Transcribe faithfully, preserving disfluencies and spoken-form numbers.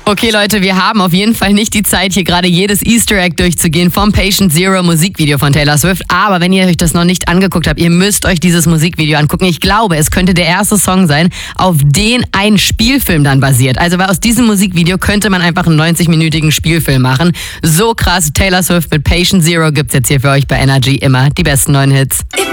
Okay, Leute, wir haben auf jeden Fall nicht die Zeit, hier gerade jedes Easter Egg durchzugehen vom Patient Zero Musikvideo von Taylor Swift. Aber wenn ihr euch das noch nicht angeguckt habt, ihr müsst euch dieses Musikvideo angucken. Ich glaube, es könnte der erste Song sein, auf den ein Spielfilm dann basiert. Also weil aus diesem Musikvideo könnte man einfach einen neunzig-minütigen Spielfilm machen. So krass, Taylor Swift mit Patient Zero gibt's jetzt hier für euch bei Energy immer die besten neuen Hits.